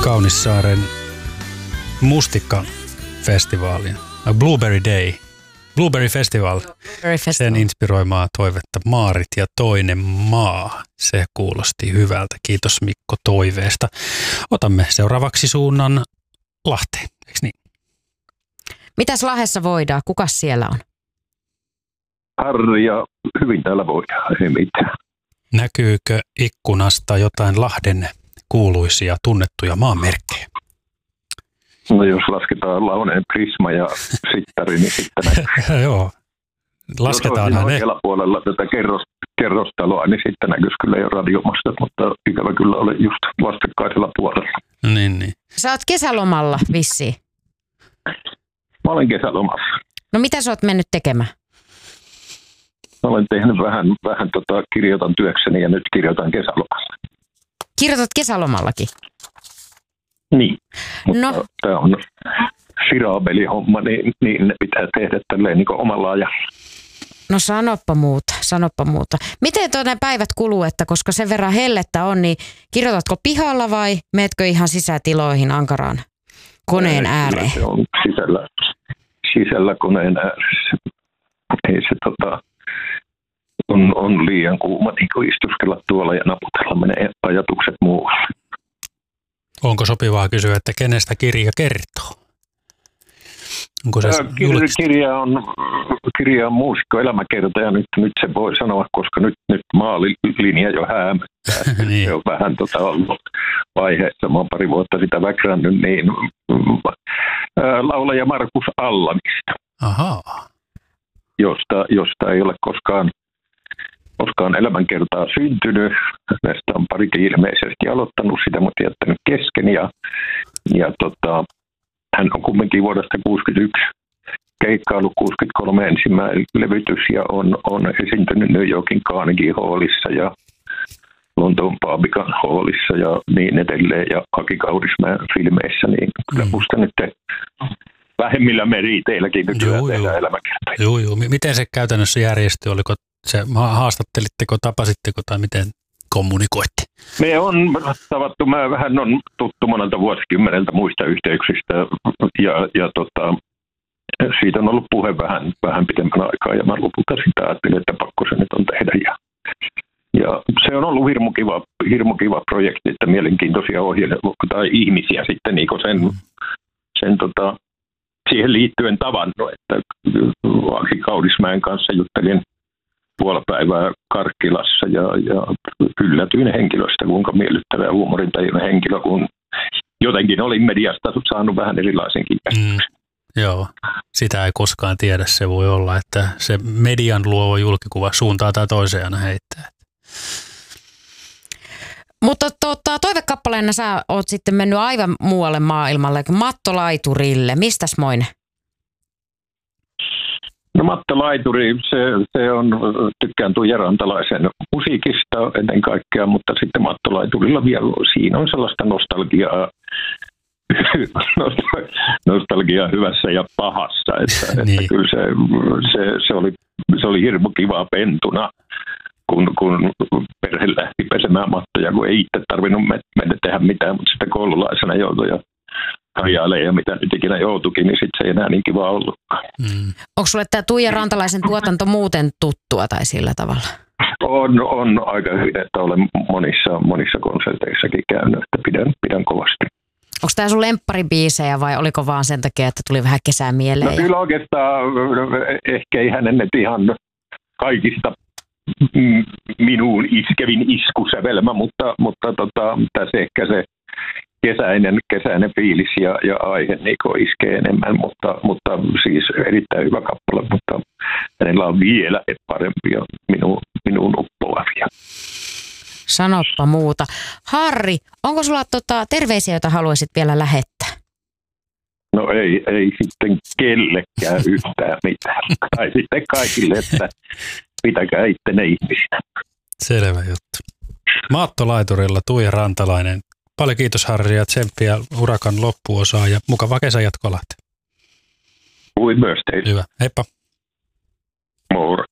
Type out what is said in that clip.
Kaunissaaren mustikkafestivaalin. Blueberry Day. Blueberry Festival. Sen inspiroimaa toivetta Maarit ja toinen maa. Se kuulosti hyvältä. Kiitos Mikko toiveesta. Otamme seuraavaksi suunnan Lahteen, eikö niin? Mitäs Lahdessa voidaan? Kukas siellä on? Harri ja hyvin täällä voidaan, ei mitään. Näkyykö ikkunasta jotain Lahden kuuluisia tunnettuja maanmerkkejä? No jos lasketaan Launeen Prisma ja Sittari, niin sitten näkyy. Joo, lasketaanhan ne. Jos puolella tätä kerrostaloa, niin sitten näkyisi kyllä jo radiomastot, mutta ikävä kyllä ole just vastakkaisella puolella. Niin. Sä oot kesälomalla vissiin. Mä olen kesälomassa. No mitä sä oot mennyt tekemään? Mä olen tehnyt vähän kirjoitan työkseni ja nyt kirjoitan kesälomalla. Kirjoitat kesälomallakin? Niin, mutta no. Tämä on siraabelihomma, niin ne pitää tehdä tälleen niin kuin omalla ajalla. No sanoppa muuta. Miten ne päivät kuluu, että koska sen verran hellettä on, niin kirjoitatko pihalla vai meetkö ihan sisätiloihin ankaraan koneen ääreen? Se on sisällä koneen ääressä. Ei se on liian kuuma niin istuskella tuolla ja naputella menee ajatukset muualle. Onko sopivaa kysyä, että kenestä kirja kertoo? Onko se kirja on muusikko elämäkerta ja nyt se voi sanoa, koska nyt maalilinja jo häämöttää. Niin. Se on vähän ollut vaiheessa. Mä oon pari vuotta sitä väkrännyt, niin laulaja Markus Allanista. Ahaa. Josta ei ole koskaan elämänkertaa syntynyt. Näistä on parikin ilmeisesti aloittanut sitä, mutta jättänyt kesken. Ja hän on kumminkin vuodesta 1961 keikkailu 63 ensimmäinen levytys ja on esiintynyt New Yorkin Carnegie Hallissa ja Lontoon Barbican Hallissa ja niin edelleen. Ja Aki Kaurismäen filmeissä, niin kyllä musta nyt vähemmillä meriteilläkin nykyään tehdään elämäkertoja. Joo. Miten se käytännössä järjestyi? Oliko se, haastattelitteko, tapasitteko tai miten kommunikoitte? Me on tavattu, mä vähän on tuttu monelta vuosikymmeneltä muista yhteyksistä ja siitä on ollut puhe vähän pitemmän aikaa ja mä lopulta sitä ajattelin, että pakko se nyt on tehdä ja se on ollut hirmu kiva projekti, että mielenkiintoisia ohjelmia tai ihmisiä sitten niin sen siihen liittyen tavannut, että Aki Kaurismäen kanssa juttelin puoli päivää Karkkilassa ja yllätyin henkilöstä, kuinka miellyttävä ja huumorintajuinen henkilö, kun jotenkin olin mediasta saanut vähän erilaisenkin käsityksen. Joo, sitä ei koskaan tiedä. Se voi olla, että se median luova julkikuva suuntaa tai toiseen aina heittää. Mutta toivekappaleena sä oot sitten mennyt aivan muualle maailmalle, mattolaiturille. Mistäs moinen? No mattolaituri, se on, tykkään Tuija Rantalaisen musiikista ennen kaikkea, mutta sitten mattolaiturilla vielä siinä on sellaista nostalgiaa hyvässä ja pahassa, että niin. Kyllä se oli hirmu kivaa pentuna, kun perhe lähti pesemään mattoja, kun ei itse tarvinnut mennä tehdä mitään, mutta sitten koululaisena joutui jo harjailemaan ja mitä nyt ikinä joutuikin, niin sitten se ei enää niin kiva ollutkaan. Onko sulle tämä Tuija Rantalaisen tuotanto muuten tuttua tai sillä tavalla? On aika hyvin, että olen monissa konserteissakin käynyt, että pidän kovasti. Onko tämä sun lempparibiisejä vai oliko vaan sen takia, että tuli vähän kesää mieleen? No kyllä oikeastaan ehkä ei hänen nyt ihan kaikista minuun iskevin iskusävelmä, mutta tässä ehkä se kesäinen fiilis ja aihe niin iskee enemmän, mutta siis erittäin hyvä kappale, mutta hänellä on vielä parempia minuun uppoavia. Sanoppa muuta. Harri, onko sulla terveisiä, joita haluaisit vielä lähettää? No ei sitten kellekään yhtään mitään. Tai sitten kaikille, että pitäkää ittenne ihmisinä. Selvä juttu. Maattolaiturilla Tuija Rantalainen. Paljon kiitos Harri ja tsemppiä urakan loppuosaa ja mukavaa kesän jatkoa Lahteen. Kuin myös teille. Hyvä. Heippa. Moro.